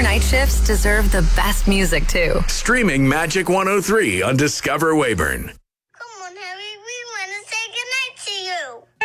night shifts deserve the best music, too. Streaming Magic 103 on Discover Weyburn. Come on, Harry. We want to say goodnight to you.